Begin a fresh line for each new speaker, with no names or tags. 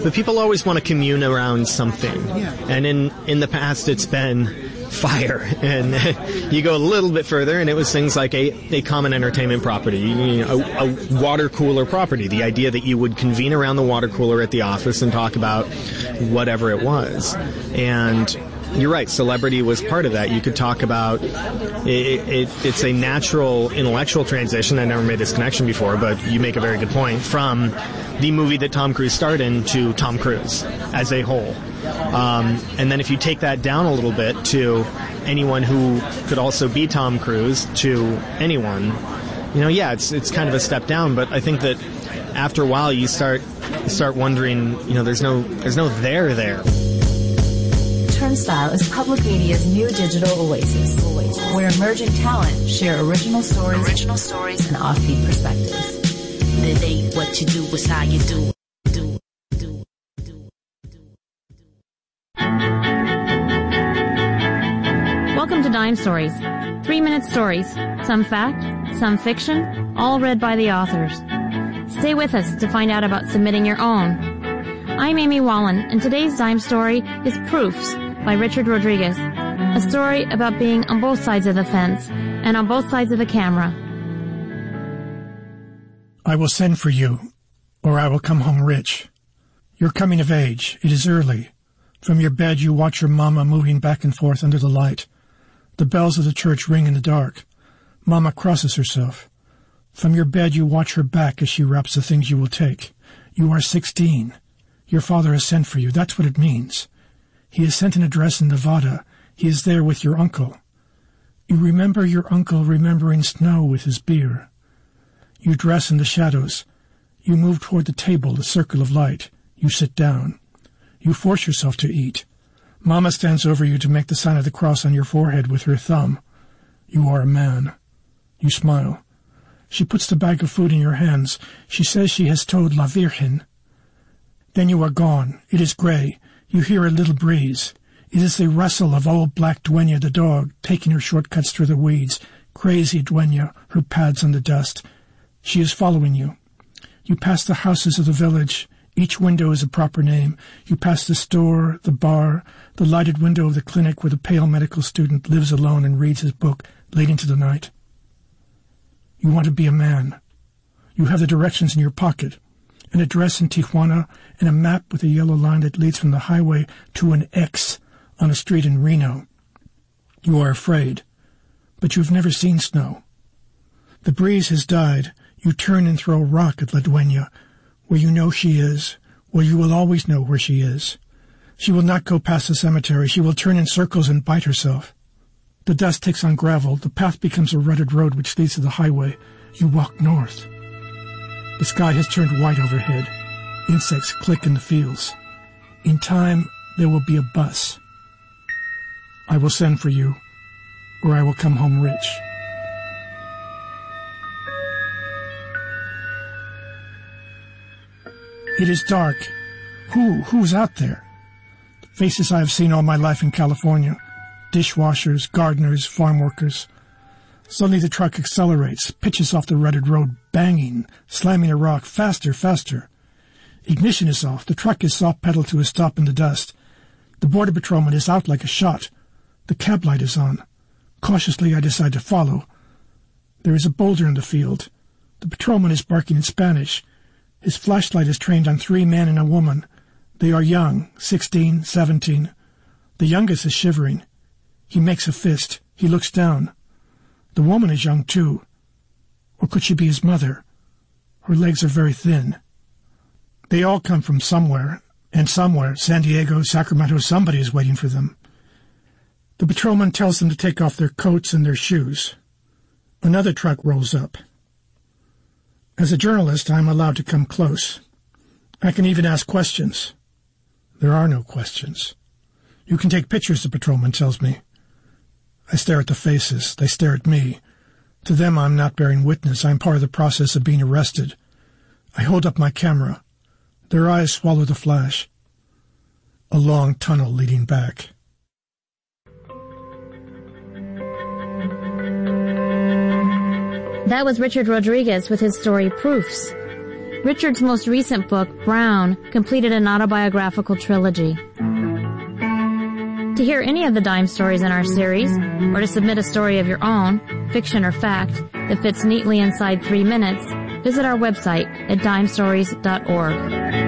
but people always want to commune around something. And in the past, it's been fire. And you go a little bit further, and it was things like a common entertainment property, a water cooler property. The idea that you would convene around the water cooler at the office and talk about whatever it was. And you're right, celebrity was part of that. You could talk about it's a natural intellectual transition. I never made this connection before, but you make a very good point, from the movie that Tom Cruise starred in to Tom Cruise as a whole. And then if you take that down a little bit to anyone who could also be Tom Cruise, to anyone, it's kind of a step down, but I think that after a while you start wondering, there's no there.
Turnstile is public media's new digital oasis, where emerging talent share original stories, and offbeat perspectives.
It ain't what you do, it's how you do.
Welcome to Dime Stories. 3-minute stories, some fact, some fiction, all read by the authors. Stay with us to find out about submitting your own. I'm Amy Wallen, and today's Dime Story is Proofs by Richard Rodriguez, a story about being on both sides of the fence and on both sides of the camera.
I will send for you, or I will come home rich. You're coming of age. It is early. From your bed you watch your mama moving back and forth under the light. The bells of the church ring in the dark. Mama crosses herself. From your bed you watch her back as she wraps the things you will take. You are 16. Your father has sent for you. That's what it means. He has sent an address in Nevada. He is there with your uncle. You remember your uncle remembering snow with his beer. You dress in the shadows. You move toward the table, the circle of light. You sit down. You force yourself to eat. Mama stands over you to make the sign of the cross on your forehead with her thumb. You are a man. You smile. She puts the bag of food in your hands. She says she has told La Virgen. Then you are gone. It is gray. You hear a little breeze. It is the rustle of old black Dueña the dog, taking her shortcuts through the weeds. Crazy Dueña, her pads on the dust. She is following you. You pass the houses of the village. Each window is a proper name. You pass the store, the bar, the lighted window of the clinic where the pale medical student lives alone and reads his book late into the night. You want to be a man. You have the directions in your pocket. An address in Tijuana, and a map with a yellow line that leads from the highway to an X on a street in Reno. You are afraid, but you've never seen snow. The breeze has died. You turn and throw a rock at La Dueña, where you know she is, where you will always know where she is. She will not go past the cemetery. She will turn in circles and bite herself. The dust takes on gravel. The path becomes a rutted road which leads to the highway. You walk north. The sky has turned white overhead. Insects click in the fields. In time, there will be a bus. I will send for you, or I will come home rich. It is dark. Who's out there? The faces I have seen all my life in California. Dishwashers, gardeners, farm workers. Suddenly the truck accelerates, pitches off the rutted road, banging, slamming a rock, faster, faster. Ignition is off. The truck is soft-pedaled to a stop in the dust. The border patrolman is out like a shot. The cab light is on. Cautiously, I decide to follow. There is a boulder in the field. The patrolman is barking in Spanish. His flashlight is trained on 3 men and a woman. They are young, 16, 17. The youngest is shivering. He makes a fist. He looks down. The woman is young, too. Or could she be his mother? Her legs are very thin. They all come from somewhere, and somewhere, San Diego, Sacramento, somebody is waiting for them. The patrolman tells them to take off their coats and their shoes. Another truck rolls up. As a journalist, I am allowed to come close. I can even ask questions. There are no questions. You can take pictures, the patrolman tells me. I stare at the faces. They stare at me. To them, I'm not bearing witness. I'm part of the process of being arrested. I hold up my camera. Their eyes swallow the flash. A long tunnel leading back.
That was Richard Rodriguez with his story Proofs. Richard's most recent book, Brown, completed an autobiographical trilogy. To hear any of the Dime stories in our series, or to submit a story of your own, fiction or fact, that fits neatly inside 3 minutes, visit our website at dimestories.org.